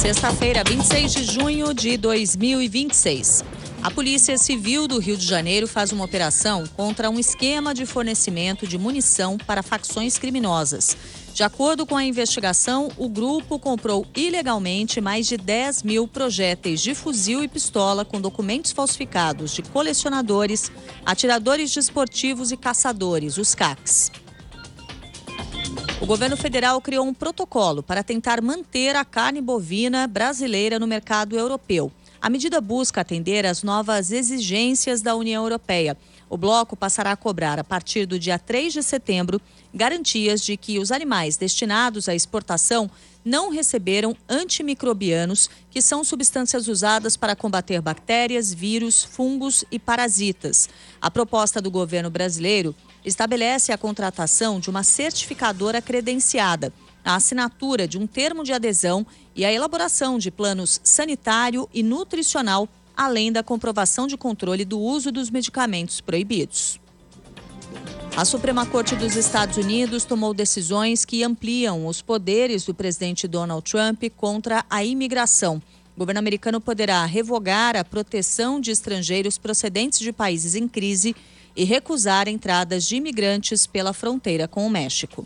Sexta-feira, 26 de junho de 2026. A Polícia Civil do Rio de Janeiro faz uma operação contra um esquema de fornecimento de munição para facções criminosas. De acordo com a investigação, o grupo comprou ilegalmente mais de 10 mil projéteis de fuzil e pistola com documentos falsificados de colecionadores, atiradores desportivos e caçadores, os CACs. O governo federal criou um protocolo para tentar manter a carne bovina brasileira no mercado europeu. A medida busca atender às novas exigências da União Europeia. O bloco passará a cobrar, a partir do dia 3 de setembro, garantias de que os animais destinados à exportação não receberam antimicrobianos, que são substâncias usadas para combater bactérias, vírus, fungos e parasitas. A proposta do governo brasileiro estabelece a contratação de uma certificadora credenciada, a assinatura de um termo de adesão e a elaboração de planos sanitário e nutricional, além da comprovação de controle do uso dos medicamentos proibidos. A Suprema Corte dos Estados Unidos tomou decisões que ampliam os poderes do presidente Donald Trump contra a imigração. O governo americano poderá revogar a proteção de estrangeiros procedentes de países em crise e recusar entradas de imigrantes pela fronteira com o México.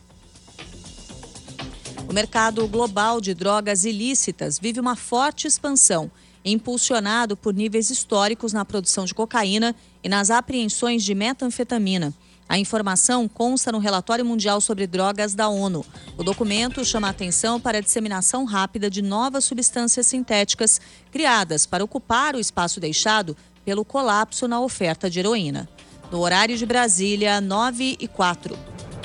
O mercado global de drogas ilícitas vive uma forte expansão, impulsionado por níveis históricos na produção de cocaína e nas apreensões de metanfetamina. A informação consta no Relatório Mundial sobre Drogas da ONU. O documento chama a atenção para a disseminação rápida de novas substâncias sintéticas criadas para ocupar o espaço deixado pelo colapso na oferta de heroína. No horário de Brasília, 9h04.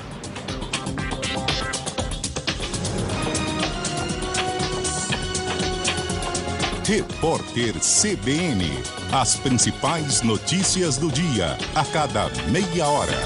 Repórter CBN. As principais notícias do dia, a cada meia hora.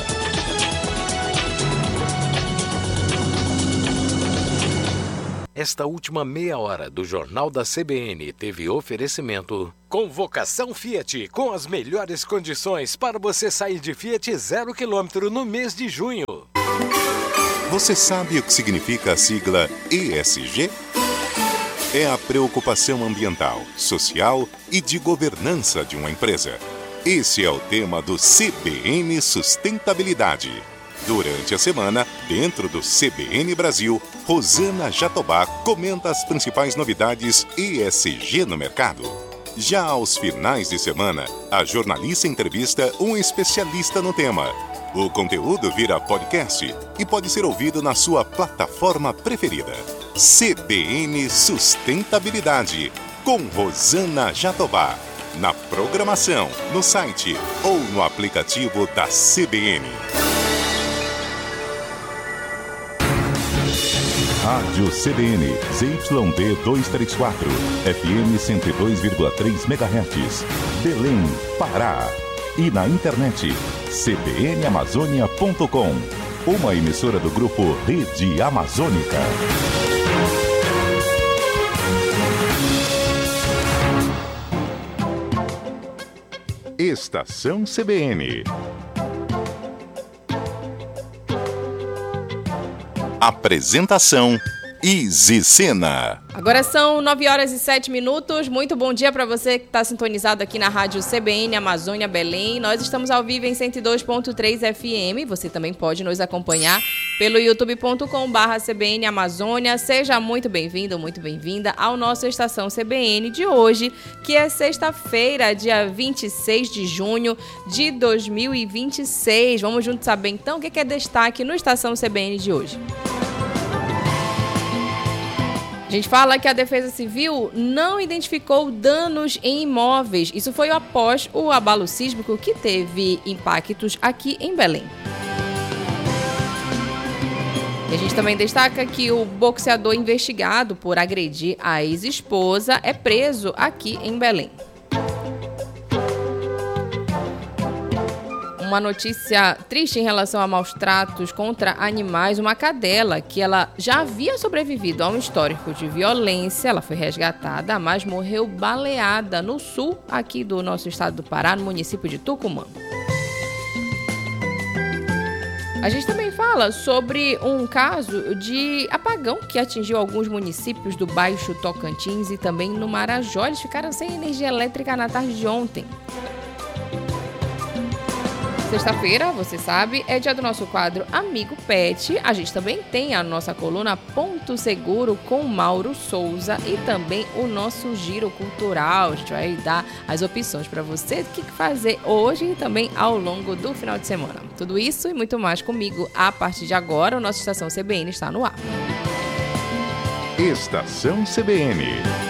Esta última meia hora do Jornal da CBN teve oferecimento. Convocação Fiat, com as melhores condições para você sair de Fiat 0 km no mês de junho. Você sabe o que significa a sigla ESG? É a preocupação ambiental, social e de governança de uma empresa. Esse é o tema do CBN Sustentabilidade. Durante a semana, dentro do CBN Brasil, Rosana Jatobá comenta as principais novidades ESG no mercado. Já aos finais de semana, a jornalista entrevista um especialista no tema. O conteúdo vira podcast e pode ser ouvido na sua plataforma preferida. CBN Sustentabilidade, com Rosana Jatobá. Na programação, no site ou no aplicativo da CBN. Rádio CBN, ZYD 234, FM 102,3 MHz, Belém, Pará. E na internet, cbnamazônia.com, uma emissora do grupo Rede Amazônica. Estação CBN. Apresentação Izzy Sena. Agora são 9h07. Muito bom dia para você que está sintonizado aqui na Rádio CBN Amazônia Belém. Nós estamos ao vivo em 102.3 FM. Você também pode nos acompanhar pelo youtube.com/CBN Amazônia. Seja muito bem-vindo, muito bem-vinda ao nosso Estação CBN de hoje, que é sexta-feira, dia 26 de junho de 2026. Vamos juntos saber então o que é destaque no Estação CBN de hoje. A gente fala que a Defesa Civil não identificou danos em imóveis. Isso foi após o abalo sísmico que teve impactos aqui em Belém. E a gente também destaca que o boxeador investigado por agredir a ex-esposa é preso aqui em Belém. Uma notícia triste em relação a maus tratos contra animais. Uma cadela que ela já havia sobrevivido a um histórico de violência, ela foi resgatada, mas morreu baleada no sul aqui do nosso estado do Pará, no município de Tucumã. A gente também fala sobre um caso de apagão que atingiu alguns municípios do Baixo Tocantins e também no Marajó. Eles ficaram sem energia elétrica na tarde de ontem. Sexta-feira, você sabe, é dia do nosso quadro Amigo Pet. A gente também tem a nossa coluna Ponto Seguro com Mauro Souza e também o nosso Giro Cultural. A gente vai dar as opções para você do que fazer hoje e também ao longo do final de semana. Tudo isso e muito mais comigo a partir de agora. O nosso Estação CBN está no ar. Estação CBN.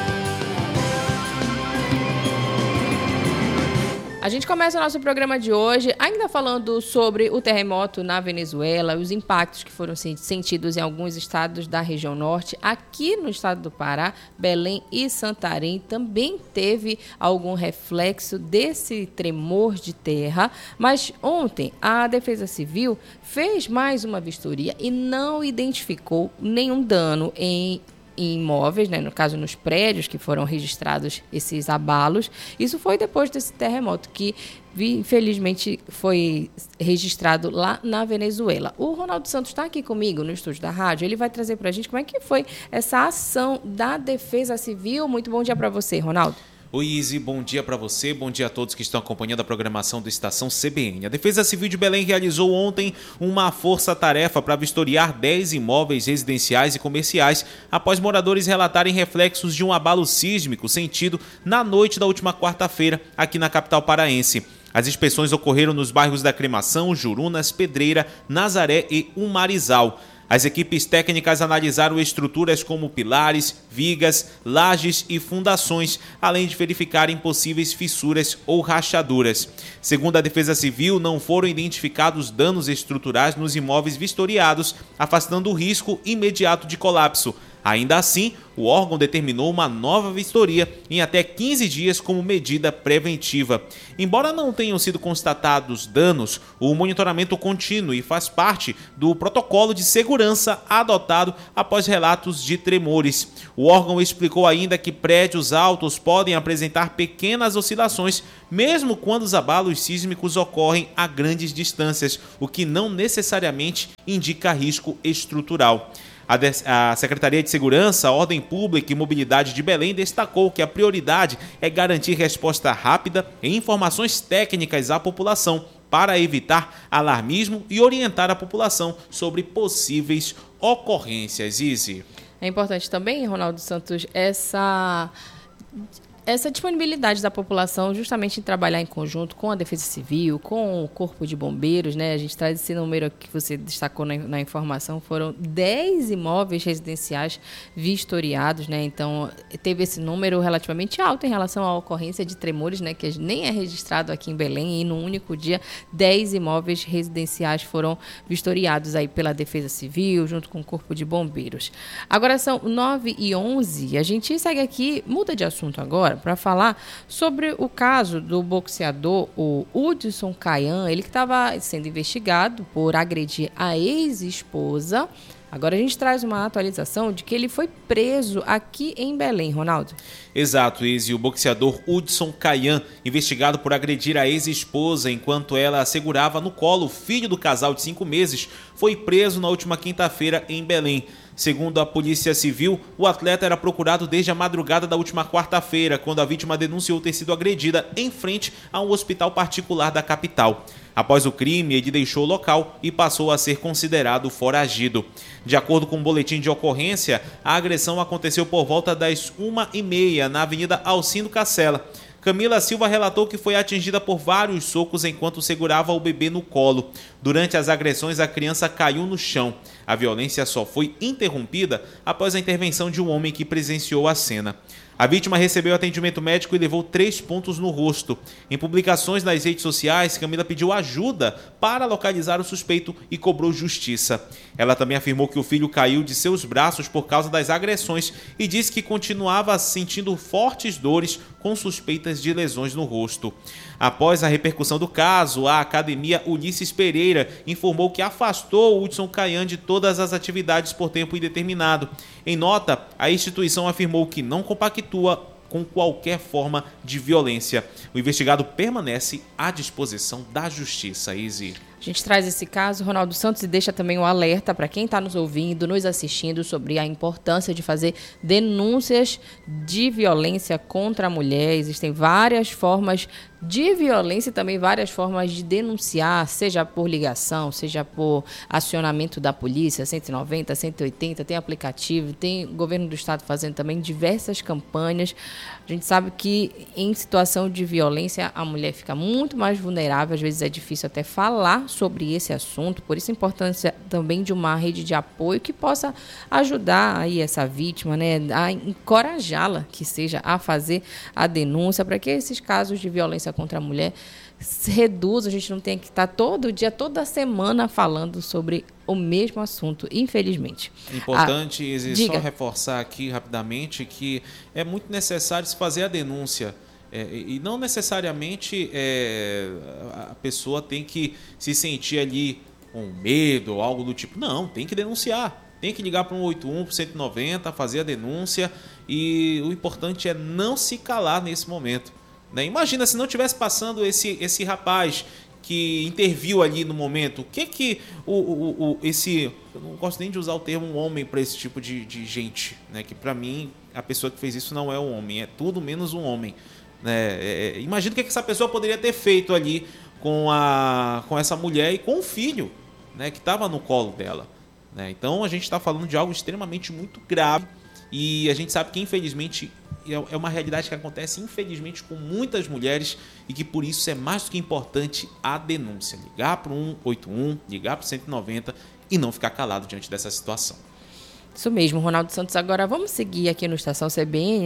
A gente começa o nosso programa de hoje ainda falando sobre o terremoto na Venezuela, os impactos que foram sentidos em alguns estados da região norte. Aqui no estado do Pará, Belém e Santarém também teve algum reflexo desse tremor de terra. Mas ontem a Defesa Civil fez mais uma vistoria e não identificou nenhum dano em imóveis, né, no caso nos prédios que foram registrados esses abalos. Isso foi depois desse terremoto que infelizmente foi registrado lá na Venezuela. O Ronaldo Santos está aqui comigo no estúdio da rádio. Ele vai trazer para a gente como é que foi essa ação da Defesa Civil. Muito bom dia para você, Ronaldo. Oi, Izzy, bom dia para você, bom dia a todos que estão acompanhando a programação do Estação CBN. A Defesa Civil de Belém realizou ontem uma força-tarefa para vistoriar 10 imóveis residenciais e comerciais após moradores relatarem reflexos de um abalo sísmico sentido na noite da última quarta-feira aqui na capital paraense. As inspeções ocorreram nos bairros da Cremação, Jurunas, Pedreira, Nazaré e Umarizal. As equipes técnicas analisaram estruturas como pilares, vigas, lajes e fundações, além de verificarem possíveis fissuras ou rachaduras. Segundo a Defesa Civil, não foram identificados danos estruturais nos imóveis vistoriados, afastando o risco imediato de colapso. Ainda assim, o órgão determinou uma nova vistoria em até 15 dias como medida preventiva. Embora não tenham sido constatados danos, o monitoramento contínuo e faz parte do protocolo de segurança adotado após relatos de tremores. O órgão explicou ainda que prédios altos podem apresentar pequenas oscilações, mesmo quando os abalos sísmicos ocorrem a grandes distâncias, o que não necessariamente indica risco estrutural. A Secretaria de Segurança, Ordem Pública e Mobilidade de Belém destacou que a prioridade é garantir resposta rápida e informações técnicas à população para evitar alarmismo e orientar a população sobre possíveis ocorrências. Izzy. É importante também, Ronaldo Santos, essa disponibilidade da população justamente em trabalhar em conjunto com a Defesa Civil, com o Corpo de Bombeiros, né? A gente traz esse número que você destacou na informação, foram 10 imóveis residenciais vistoriados, né? Então, teve esse número relativamente alto em relação à ocorrência de tremores, né? Que nem é registrado aqui em Belém, e num único dia, 10 imóveis residenciais foram vistoriados aí pela Defesa Civil, junto com o Corpo de Bombeiros. Agora são 9h11, a gente segue aqui, muda de assunto agora, para falar sobre o caso do boxeador, o Hudson Caian, ele que estava sendo investigado por agredir a ex-esposa. Agora a gente traz uma atualização de que ele foi preso aqui em Belém, Ronaldo. Exato, Izzy. O boxeador Hudson Caian, investigado por agredir a ex-esposa enquanto ela segurava no colo o filho do casal de 5 meses, foi preso na última quinta-feira em Belém. Segundo a Polícia Civil, o atleta era procurado desde a madrugada da última quarta-feira, quando a vítima denunciou ter sido agredida em frente a um hospital particular da capital. Após o crime, ele deixou o local e passou a ser considerado foragido. De acordo com o boletim de ocorrência, a agressão aconteceu por volta das 1h30 na Avenida Alcindo Cacela. Camila Silva relatou que foi atingida por vários socos enquanto segurava o bebê no colo. Durante as agressões, a criança caiu no chão. A violência só foi interrompida após a intervenção de um homem que presenciou a cena. A vítima recebeu atendimento médico e levou 3 pontos no rosto. Em publicações nas redes sociais, Camila pediu ajuda para localizar o suspeito e cobrou justiça. Ela também afirmou que o filho caiu de seus braços por causa das agressões e disse que continuava sentindo fortes dores com suspeitas de lesões no rosto. Após a repercussão do caso, a Academia Ulisses Pereira informou que afastou o Hudson Caian de todas as atividades por tempo indeterminado. Em nota, a instituição afirmou que não compactua com qualquer forma de violência. O investigado permanece à disposição da Justiça. Izzy. A gente traz esse caso, Ronaldo Santos, e deixa também um alerta para quem está nos ouvindo, nos assistindo, sobre a importância de fazer denúncias de violência contra a mulher. Existem várias formas de violência e também várias formas de denunciar, seja por ligação, seja por acionamento da polícia, 190, 180, tem aplicativo, tem o governo do estado fazendo também diversas campanhas. A gente sabe que em situação de violência a mulher fica muito mais vulnerável, às vezes é difícil até falar sobre esse assunto, por isso a importância também de uma rede de apoio que possa ajudar aí essa vítima, né, a encorajá-la, que seja, a fazer a denúncia, para que esses casos de violência contra a mulher se reduzam, a gente não tem que estar todo dia, toda semana falando sobre o mesmo assunto, infelizmente. Importante, só reforçar aqui rapidamente que é muito necessário se fazer a denúncia. E não necessariamente a pessoa tem que se sentir ali com medo ou algo do tipo. Não, tem que denunciar. Tem que ligar para um 181, para 190, fazer a denúncia. E o importante é não se calar nesse momento, né? Imagina se não estivesse passando esse rapaz que interviu ali no momento. O que esse... Eu não gosto nem de usar o termo homem para esse tipo de gente, né? Que para mim a pessoa que fez isso não é um homem, é tudo menos um homem. Imagina o que essa pessoa poderia ter feito ali com essa mulher e com o filho, né, que estava no colo dela, né? Então a gente está falando de algo extremamente muito grave e a gente sabe que infelizmente é uma realidade que acontece infelizmente com muitas mulheres e que por isso é mais do que importante a denúncia, ligar para o 181, ligar para o 190 e não ficar calado diante dessa situação. Isso mesmo, Ronaldo Santos. Agora vamos seguir aqui no Estação CBN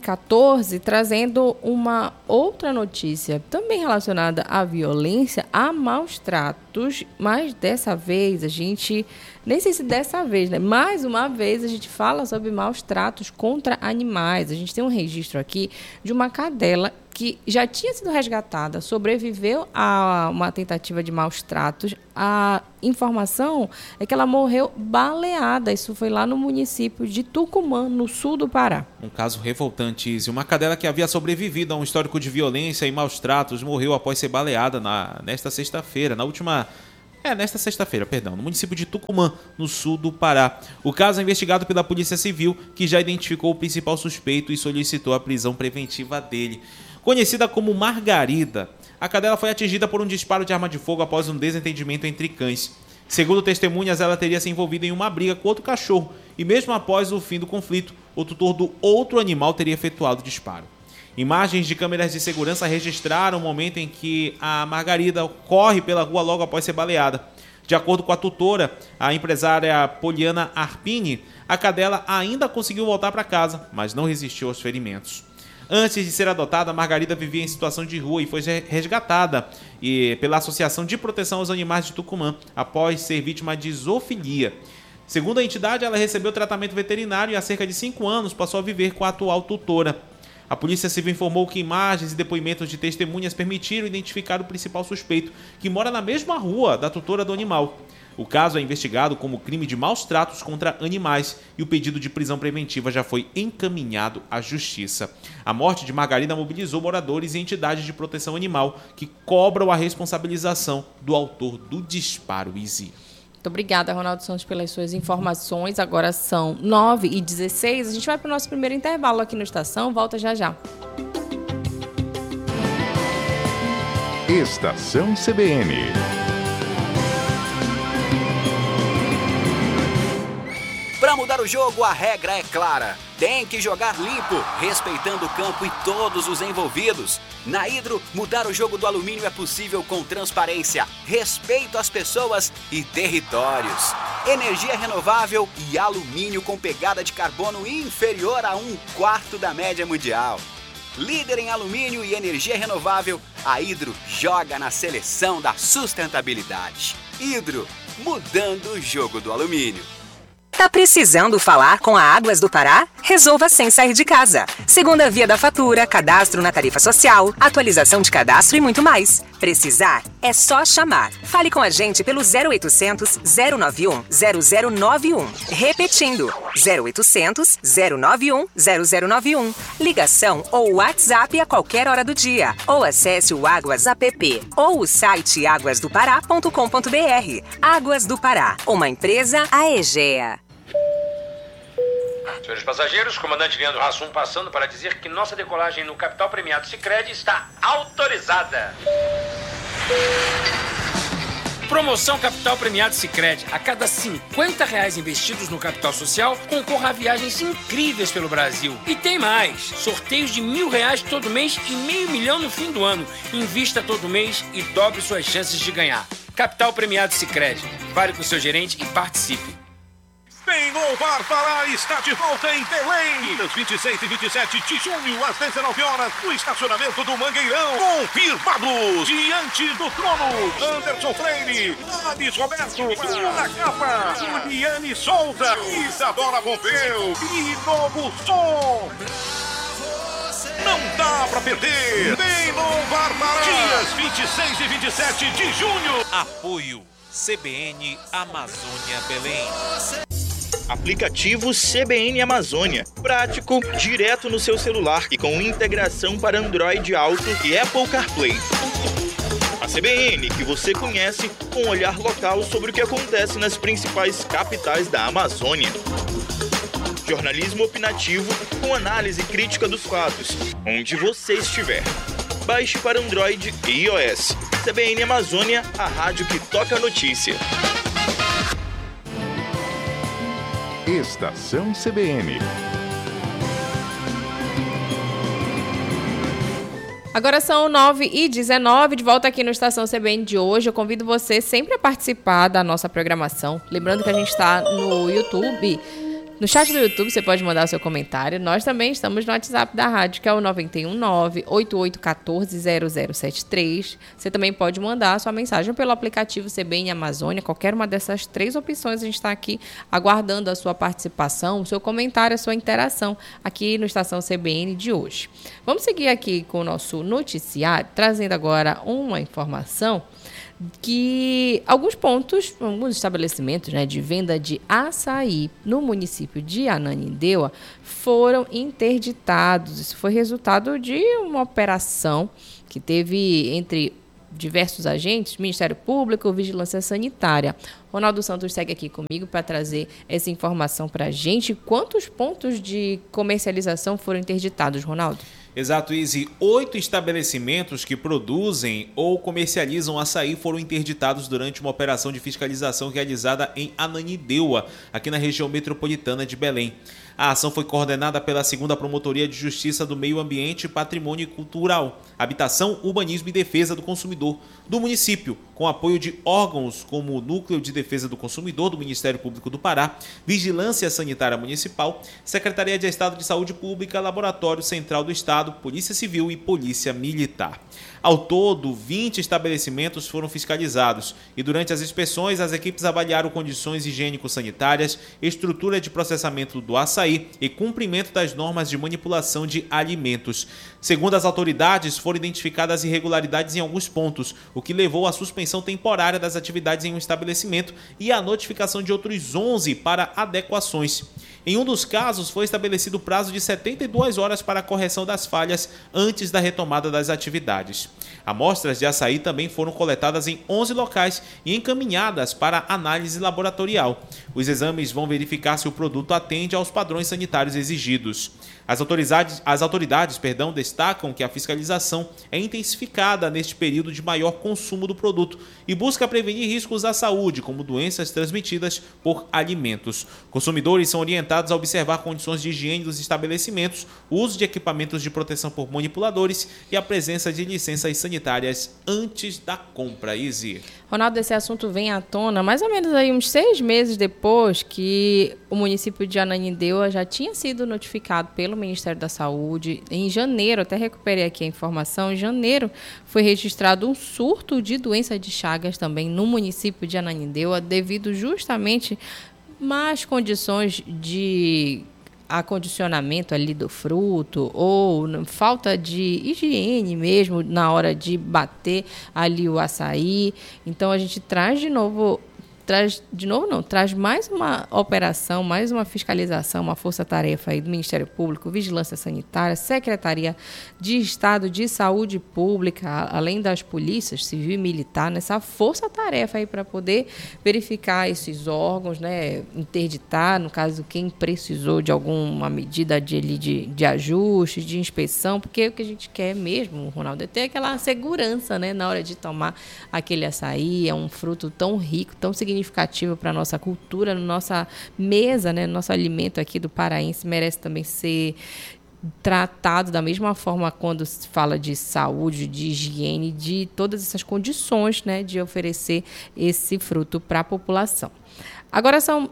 9h14, trazendo uma outra notícia também relacionada à violência, a maus tratos, mas dessa vez a gente, nem sei se dessa vez, né? Mais uma vez a gente fala sobre maus tratos contra animais. A gente tem um registro aqui de uma cadela que já tinha sido resgatada, sobreviveu a uma tentativa de maus tratos. A informação é que ela morreu baleada. Isso foi lá no município de Tucumã, no sul do Pará. Um caso revoltante, Izzy. Uma cadela que havia sobrevivido a um histórico de violência e maus tratos morreu após ser baleada nesta sexta-feira, nesta sexta-feira, no município de Tucumã, no sul do Pará. O caso é investigado pela Polícia Civil, que já identificou o principal suspeito e solicitou a prisão preventiva dele. Conhecida como Margarida, a cadela foi atingida por um disparo de arma de fogo após um desentendimento entre cães. Segundo testemunhas, ela teria se envolvido em uma briga com outro cachorro e mesmo após o fim do conflito, o tutor do outro animal teria efetuado o disparo. Imagens de câmeras de segurança registraram o momento em que a Margarida corre pela rua logo após ser baleada. De acordo com a tutora, a empresária Poliana Arpini, a cadela ainda conseguiu voltar para casa, mas não resistiu aos ferimentos. Antes de ser adotada, a Margarida vivia em situação de rua e foi resgatada pela Associação de Proteção aos Animais de Tucumã, após ser vítima de zoofilia. Segundo a entidade, ela recebeu tratamento veterinário e há cerca de 5 anos passou a viver com a atual tutora. A Polícia Civil informou que imagens e depoimentos de testemunhas permitiram identificar o principal suspeito, que mora na mesma rua da tutora do animal. O caso é investigado como crime de maus tratos contra animais e o pedido de prisão preventiva já foi encaminhado à Justiça. A morte de Margarida mobilizou moradores e entidades de proteção animal que cobram a responsabilização do autor do disparo, Izzy. Muito obrigada, Ronaldo Santos, pelas suas informações. Agora são 9h16. A gente vai para o nosso primeiro intervalo aqui no Estação. Volta já já. Estação CBN. Para mudar o jogo, a regra é clara. Tem que jogar limpo, respeitando o campo e todos os envolvidos. Na Hidro, mudar o jogo do alumínio é possível com transparência, respeito às pessoas e territórios. Energia renovável e alumínio com pegada de carbono inferior a 1/4 da média mundial. Líder em alumínio e energia renovável, a Hidro joga na seleção da sustentabilidade. Hidro, mudando o jogo do alumínio. Tá precisando falar com a Águas do Pará? Resolva sem sair de casa. Segunda via da fatura, cadastro na tarifa social, atualização de cadastro e muito mais. Precisar? É só chamar. Fale com a gente pelo 0800 091 0091. Repetindo, 0800 091 0091. Ligação ou WhatsApp a qualquer hora do dia. Ou acesse o Águas app ou o site aguasdopará.com.br. Águas do Pará, uma empresa Aegea. Senhores passageiros, comandante Leandro Hassum passando para dizer que nossa decolagem no Capital Premiado Sicredi está autorizada. Promoção Capital Premiado Sicredi. A cada R$50 investidos no capital social, concorra a viagens incríveis pelo Brasil. E tem mais. Sorteios de R$1.000 todo mês e R$500 mil no fim do ano. Invista todo mês e dobre suas chances de ganhar. Capital Premiado Sicredi. Fale com o seu gerente e participe. Vem Louvar Pará está de volta em Belém. Dias 26 e 27 de junho, às 19 horas, no estacionamento do Mangueirão. Confirmados, diante do trono, Anderson Freire, Ades Roberto, Bruna Capa, Juliane Souza, Isadora Pompeu e Novo Som. Não dá pra perder. Vem Louvar Pará. Dias 26 e 27 de junho. Apoio CBN Amazônia Belém. Aplicativo CBN Amazônia. Prático, direto no seu celular e com integração para Android Auto e Apple CarPlay. A CBN que você conhece com um olhar local sobre o que acontece nas principais capitais da Amazônia. Jornalismo opinativo com análise crítica dos fatos, onde você estiver. Baixe para Android e iOS. CBN Amazônia, a rádio que toca a notícia. Estação CBN. Agora são 9h19, de volta aqui no Estação CBN de hoje. Eu convido você sempre a participar da nossa programação. Lembrando que a gente está no YouTube. No chat do YouTube você pode mandar o seu comentário. Nós também estamos no WhatsApp da rádio, que é o 919-8814-0073. Você também pode mandar a sua mensagem pelo aplicativo CBN Amazônia. Qualquer uma dessas três opções, a gente está aqui aguardando a sua participação, o seu comentário, a sua interação aqui no Estação CBN de hoje. Vamos seguir aqui com o nosso noticiário, trazendo agora uma informação que alguns estabelecimentos, de venda de açaí no município de Ananindeua foram interditados. Isso foi resultado de uma operação que teve entre diversos agentes, Ministério Público, Vigilância Sanitária. Ronaldo Santos segue aqui comigo para trazer essa informação para a gente. Quantos pontos de comercialização foram interditados, Ronaldo? Exato, Izzy. 8 estabelecimentos que produzem ou comercializam açaí foram interditados durante uma operação de fiscalização realizada em Ananindeua, aqui na região metropolitana de Belém. A ação foi coordenada pela 2ª Promotoria de Justiça do Meio Ambiente, Patrimônio Cultural, Habitação, Urbanismo e Defesa do Consumidor do município, com apoio de órgãos como o Núcleo de Defesa do Consumidor do Ministério Público do Pará, Vigilância Sanitária Municipal, Secretaria de Estado de Saúde Pública, Laboratório Central do Estado, Polícia Civil e Polícia Militar. Ao todo, 20 estabelecimentos foram fiscalizados e durante as inspeções as equipes avaliaram condições higiênico-sanitárias, estrutura de processamento do açaí e cumprimento das normas de manipulação de alimentos. Segundo as autoridades, foram identificadas irregularidades em alguns pontos, o que levou à suspensão temporária das atividades em um estabelecimento e à notificação de outros 11 para adequações. Em um dos casos, foi estabelecido o prazo de 72 horas para a correção das falhas antes da retomada das atividades. Amostras de açaí também foram coletadas em 11 locais e encaminhadas para análise laboratorial. Os exames vão verificar se o produto atende aos padrões sanitários exigidos. As autoridades destacam que a fiscalização é intensificada neste período de maior consumo do produto e busca prevenir riscos à saúde, como doenças transmitidas por alimentos. Consumidores são orientados a observar condições de higiene dos estabelecimentos, o uso de equipamentos de proteção por manipuladores e a presença de licenças sanitárias antes da compra. Izzy. Ronaldo, esse assunto vem à tona mais ou menos aí uns 6 meses depois que o município de Ananindeua já tinha sido notificado pelo Ministério da Saúde. Em janeiro, até recuperei aqui a informação, em janeiro foi registrado um surto de doença de Chagas também no município de Ananindeua, devido justamente más condições de acondicionamento ali do fruto ou falta de higiene mesmo na hora de bater ali o açaí. Então a gente traz mais uma operação, mais uma fiscalização, uma força-tarefa aí do Ministério Público, Vigilância Sanitária, Secretaria de Estado de Saúde Pública, além das polícias civil e militar, nessa força-tarefa aí para poder verificar esses órgãos, né, interditar, no caso, quem precisou de alguma medida de ajuste, de inspeção, porque o que a gente quer mesmo, Ronaldo, é ter aquela segurança, né, na hora de tomar aquele açaí. É um fruto tão rico, tão significativo para a nossa cultura, na nossa mesa, né, nosso alimento aqui do paraense merece também ser tratado da mesma forma quando se fala de saúde, de higiene, de todas essas condições, né, de oferecer esse fruto para a população. Agora são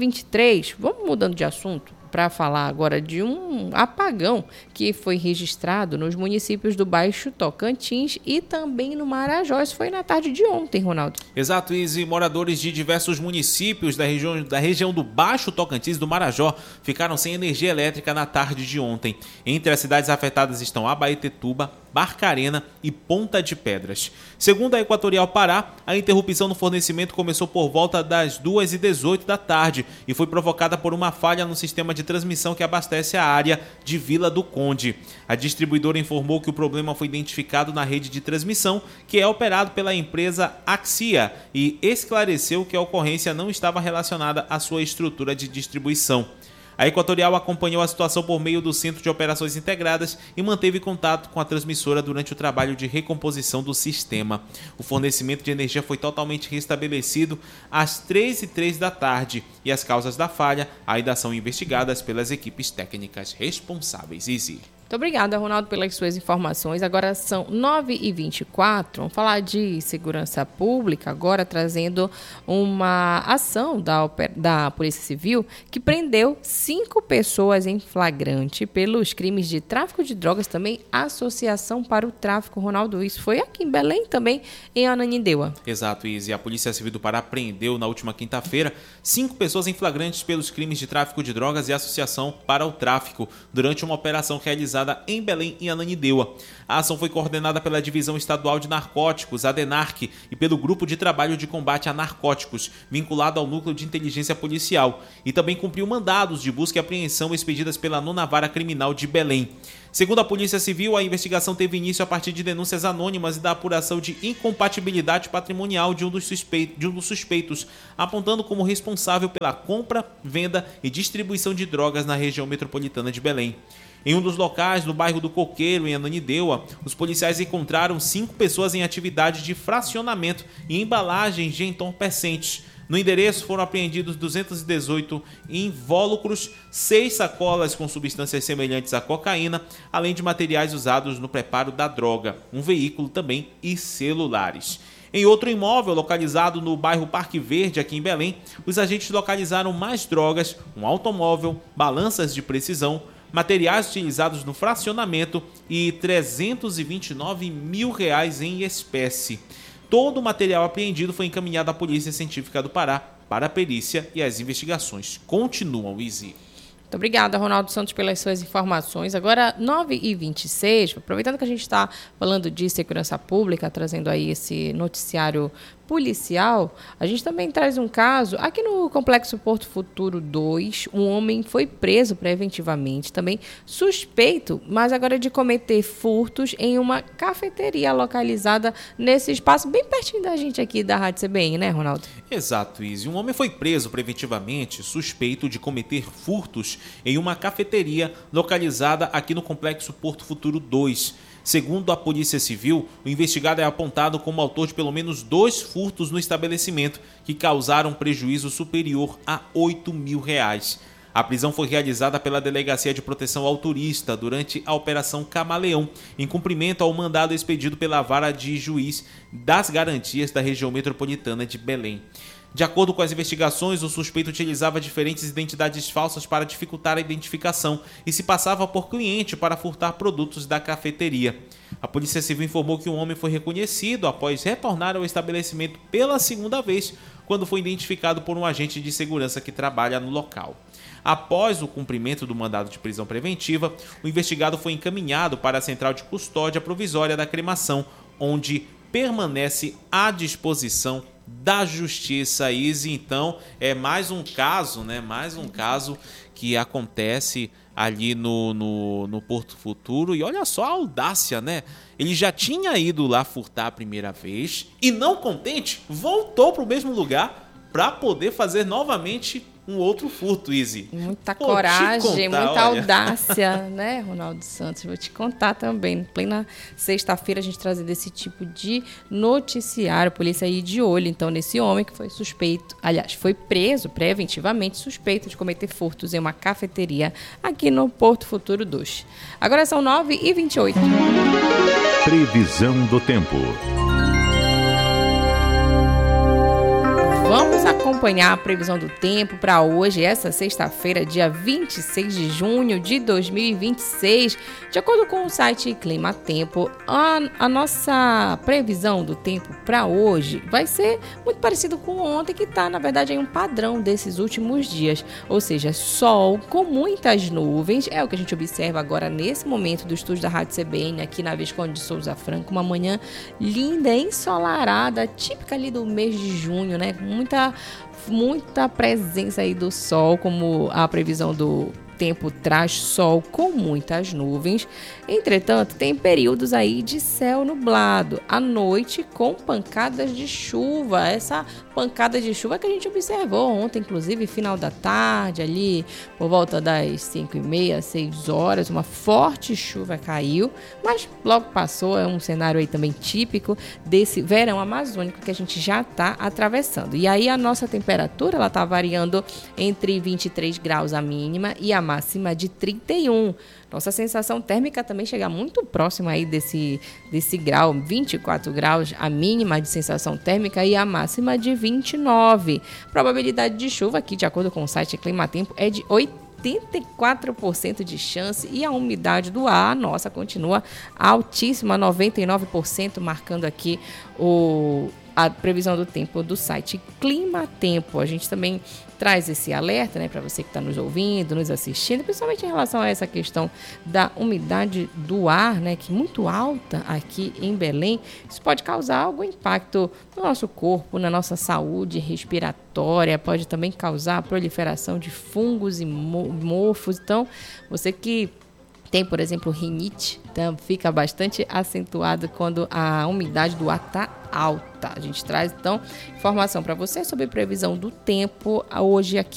9h23, vamos mudando de assunto para falar agora de um apagão que foi registrado nos municípios do Baixo Tocantins e também no Marajó. Isso foi na tarde de ontem, Ronaldo. Exato, Izzy. Moradores de diversos municípios da região do Baixo Tocantins e do Marajó ficaram sem energia elétrica na tarde de ontem. Entre as cidades afetadas estão Abaetetuba, Barcarena e Ponta de Pedras. Segundo a Equatorial Pará, a interrupção no fornecimento começou por volta das 2h18 da tarde e foi provocada por uma falha no sistema de transmissão que abastece a área de Vila do Conde. A distribuidora informou que o problema foi identificado na rede de transmissão, que é operado pela empresa Axia, e esclareceu que a ocorrência não estava relacionada à sua estrutura de distribuição. A Equatorial acompanhou a situação por meio do Centro de Operações Integradas e manteve contato com a transmissora durante o trabalho de recomposição do sistema. O fornecimento de energia foi totalmente restabelecido às 3h03 da tarde e as causas da falha ainda são investigadas pelas equipes técnicas responsáveis. Izzy. Muito obrigada, Ronaldo, pelas suas informações. Agora são 9h24. Vamos falar de segurança pública, agora trazendo uma ação da Polícia Civil que prendeu 5 pessoas em flagrante pelos crimes de tráfico de drogas, também associação para o tráfico. Ronaldo, isso foi aqui em Belém, também em Ananindeua. Exato, Izzy. A Polícia Civil do Pará prendeu na última quinta-feira 5 pessoas em flagrantes pelos crimes de tráfico de drogas e associação para o tráfico durante uma operação realizada em Belém e Ananindeua. A ação foi coordenada pela Divisão Estadual de Narcóticos, a DENARC, e pelo Grupo de Trabalho de Combate a Narcóticos, vinculado ao Núcleo de Inteligência Policial, e também cumpriu mandados de busca e apreensão expedidas pela 9ª Vara Criminal de Belém. Segundo a Polícia Civil, a investigação teve início a partir de denúncias anônimas e da apuração de incompatibilidade patrimonial de um dos suspeitos, apontando como responsável pela compra, venda e distribuição de drogas na região metropolitana de Belém. Em um dos locais, no bairro do Coqueiro, em Ananindeua, os policiais encontraram 5 pessoas em atividade de fracionamento e embalagens de entorpecentes. No endereço foram apreendidos 218 invólucros, 6 sacolas com substâncias semelhantes à cocaína, além de materiais usados no preparo da droga, um veículo também e celulares. Em outro imóvel, localizado no bairro Parque Verde, aqui em Belém, os agentes localizaram mais drogas, um automóvel, balanças de precisão, materiais utilizados no fracionamento e R$329 mil em espécie. Todo o material apreendido foi encaminhado à Polícia Científica do Pará para a perícia e as investigações continuam, Izzy. Muito obrigada, Ronaldo Santos, pelas suas informações. Agora, 9h26, aproveitando que a gente está falando de segurança pública, trazendo aí esse noticiário policial, a gente também traz um caso aqui no Complexo Porto Futuro 2. Um homem foi preso preventivamente, também suspeito, mas agora de cometer furtos em uma cafeteria localizada nesse espaço bem pertinho da gente aqui da Rádio CBN, né, Ronaldo? Exato, Izzy. Um homem foi preso preventivamente, suspeito de cometer furtos em uma cafeteria localizada aqui no Complexo Porto Futuro 2. Segundo a Polícia Civil, o investigado é apontado como autor de pelo menos 2 furtos no estabelecimento que causaram prejuízo superior a R$8 mil. A prisão foi realizada pela Delegacia de Proteção ao Turista durante a Operação Camaleão, em cumprimento ao mandado expedido pela Vara de Juiz das Garantias da região metropolitana de Belém. De acordo com as investigações, o suspeito utilizava diferentes identidades falsas para dificultar a identificação e se passava por cliente para furtar produtos da cafeteria. A Polícia Civil informou que o homem foi reconhecido após retornar ao estabelecimento pela segunda vez, quando foi identificado por um agente de segurança que trabalha no local. Após o cumprimento do mandado de prisão preventiva, o investigado foi encaminhado para a Central de Custódia Provisória da Cremação, onde permanece à disposição da Justiça. Izzy, então, é mais um caso, né? Mais um caso que acontece ali no Porto Futuro. E olha só a audácia, né? Ele já tinha ido lá furtar a primeira vez e, não contente, voltou para o mesmo lugar para poder fazer novamente um outro furto, Izzy. Muita coragem, muita audácia, né, Ronaldo Santos? Vou te contar também. Em plena sexta-feira, a gente trazendo esse tipo de noticiário. A polícia aí de olho, então, nesse homem que foi suspeito, aliás, foi preso preventivamente, suspeito de cometer furtos em uma cafeteria aqui no Porto Futuro 2. Agora são 9h28. Previsão do tempo. Vamos acompanhar a previsão do tempo para hoje, essa sexta-feira, dia 26 de junho de 2026. De acordo com o site Clima Tempo, a nossa previsão do tempo para hoje vai ser muito parecido com ontem, que está, na verdade, em um padrão desses últimos dias. Ou seja, sol com muitas nuvens, é o que a gente observa agora nesse momento do estúdio da Rádio CBN, aqui na Visconde de Souza Franco. Uma manhã linda, ensolarada, típica ali do mês de junho, né? Muita presença aí do sol, como a previsão do tempo traz, sol com muitas nuvens. Entretanto, tem períodos aí de céu nublado, à noite com pancadas de chuva. Essa pancada de chuva que a gente observou ontem, inclusive final da tarde, ali por volta das 5h30, 6 horas, uma forte chuva caiu, mas logo passou. É um cenário aí também típico desse verão amazônico que a gente já está atravessando. E aí a nossa temperatura, ela está variando entre 23 graus a mínima e a máxima de 31. Nossa sensação térmica também chega muito próxima aí desse grau, 24 graus, a mínima de sensação térmica e a máxima de 29. Probabilidade de chuva aqui, de acordo com o site Clima Tempo, é de 84% de chance, e a umidade do ar, nossa, continua altíssima, 99%, marcando aqui a previsão do tempo do site Clima Tempo. A gente também traz esse alerta, né, para você que está nos ouvindo, nos assistindo, principalmente em relação a essa questão da umidade do ar, né, que é muito alta aqui em Belém. Isso pode causar algum impacto no nosso corpo, na nossa saúde respiratória, pode também causar a proliferação de fungos e mofos. Então, você que tem, por exemplo, rinite, então fica bastante acentuado quando a umidade do ar está alta. A gente traz, então, informação para você sobre previsão do tempo hoje aqui